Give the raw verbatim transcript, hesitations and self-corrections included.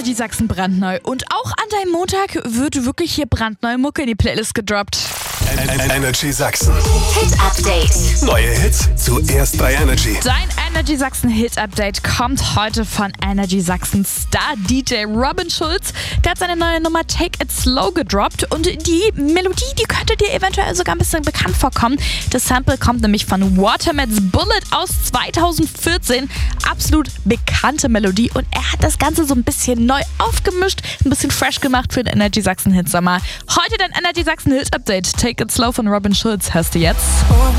Energy Sachsen brandneu. Und auch an deinem Montag wird wirklich hier brandneue Mucke in die Playlist gedroppt. Energy Sachsen. Hit Update. Neue Hits zuerst bei Energy. Dein Energy Sachsen Hit Update kommt heute von Energy Sachsen Star D J Robin Schulz. Der hat seine neue Nummer Take It Slow gedroppt und die Melodie, die könnte dir eventuell sogar ein bisschen bekannt vorkommen. Das Sample kommt nämlich von Watermans Bullet aus zweitausendvierzehn. Absolut bekannte Melodie und er hat das Ganze so ein bisschen neu aufgemischt, ein bisschen fresh gemacht für den Energy Sachsen Hit Sommer. Heute dein Energy Sachsen Hit Update. Take It Slow von Robin Schulz hörst du jetzt.